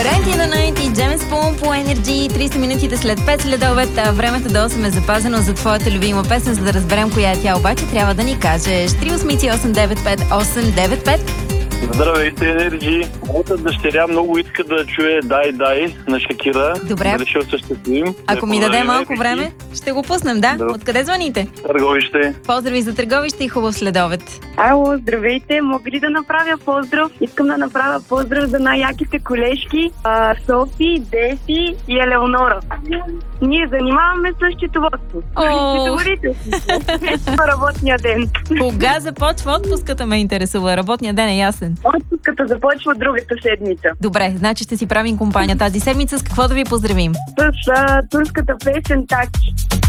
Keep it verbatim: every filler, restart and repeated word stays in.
деветдесет на деветдесет, Джеймс Бond по Energy, трийсет минутите след пет след обед. Времето до осем е запазено за твоята любима песен, за да разберем коя е тя, обаче трябва да ни кажеш. три осмици осем девет пет осем девет пет. Здравейте, Енерджи! Моята дъщеря много иска да чуе Дай Дай на Шакира. Добре. Да ще осъществим. Ако ми даде малко време, ще го пуснем, да? Да. Откъде звъните? Търговище. Поздрави за Търговище и хубав следобед. Ало, здравейте! Мога ли да направя поздрав? Искам да направя поздрав за най-яките колежки а, Софи, Деси и Елеонора. Ние занимаваме с счетоводство. О! Счетоводите си. Работния ден. Кога започва отпуската, ме интересува? Работният ден е ясен. Отпуската започва другата седмица. Добре, значи ще си правим компания тази седмица. С какво да ви поздравим? С а, турската песен Таки.